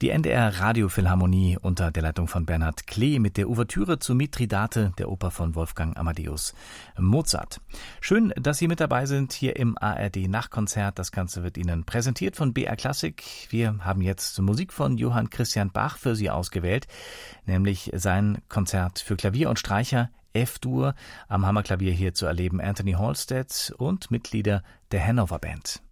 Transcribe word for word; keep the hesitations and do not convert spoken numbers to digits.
Die N D R Radiophilharmonie unter der Leitung von Bernhard Klee mit der Ouvertüre zu Mithridate, der Oper von Wolfgang Amadeus Mozart. Schön, dass Sie mit dabei sind hier im A R D Nachtkonzert. Das Ganze wird Ihnen präsentiert von B R Classic. Wir haben jetzt Musik von Johann Christian Bach für Sie ausgewählt, nämlich sein Konzert für Klavier und Streicher F-Dur, am Hammerklavier hier zu erleben Anthony Halstead und Mitglieder der Hanover Band.